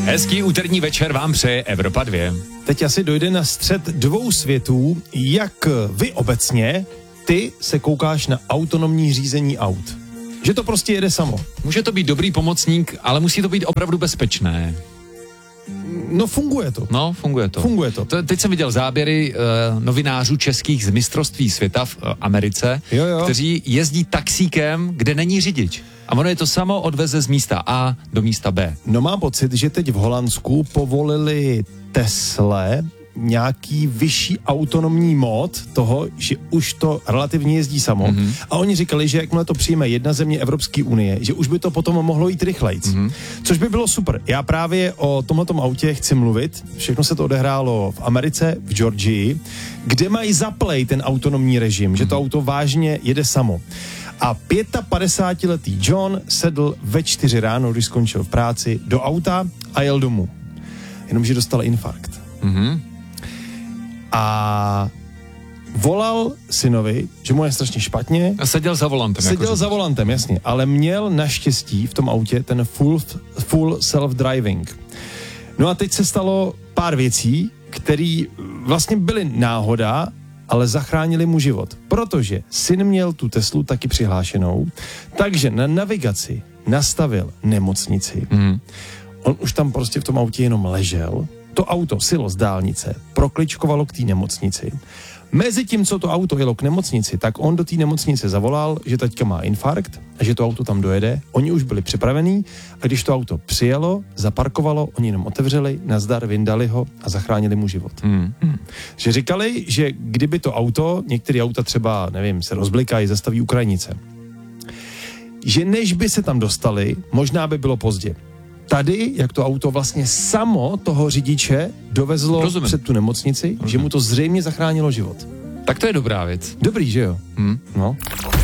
Hezký úterní večer vám přeje Evropa 2. Teď asi dojde na střed dvou světů, jak vy obecně, ty se koukáš na autonomní řízení aut. Že to prostě jede samo. Může to být dobrý pomocník, ale musí to být opravdu bezpečné. No funguje to. Funguje to. Teď jsem viděl záběry novinářů českých z mistrovství světa v Americe, kteří jezdí taxíkem, kde není řidič. A ono je to samo odveze z místa A do místa B. No mám pocit, že teď v Holandsku povolili Tesle nějaký vyšší autonomní mód toho, že už to relativně jezdí samo. Mm-hmm. A oni říkali, že jakmile to přijme jedna země Evropské unie, že už by to potom mohlo jít rychlejc. Mm-hmm. Což by bylo super. Já právě o tomhletom autě chci mluvit. Všechno se to odehrálo v Americe, v Georgii, kde mají zaplej ten autonomní režim, že to auto vážně jede samo. A 55letý John sedl ve 4 ráno, když skončil v práci, do auta a jel domů. Jenomže dostal infarkt. Mm-hmm. A volal synovi, že mu je strašně špatně. A seděl za volantem. Jasně. Ale měl naštěstí v tom autě ten full self-driving. No a teď se stalo pár věcí, které vlastně byly náhoda, ale zachránili mu život. Protože syn měl tu Teslu taky přihlášenou, takže na navigaci nastavil nemocnici. Mm. On už tam prostě v tom autě jenom ležel. To auto silo z dálnice, prokličkovalo k té nemocnici. Mezi tím, co to auto jelo k nemocnici, tak on do té nemocnice zavolal, že teďka má infarkt a že to auto tam dojede. Oni už byli připravení a když to auto přijelo, zaparkovalo, oni jenom otevřeli, nazdar, vyndali ho a zachránili mu život. Že říkali, že kdyby to auto, některé auta třeba, nevím, se rozblikají, zastaví u krajnice, že než by se tam dostali, možná by bylo pozdě. Tady, jak to auto vlastně samo toho řidiče dovezlo před tu nemocnici, že mu to zřejmě zachránilo život. Tak to je dobrá věc. Dobrý, že jo? No.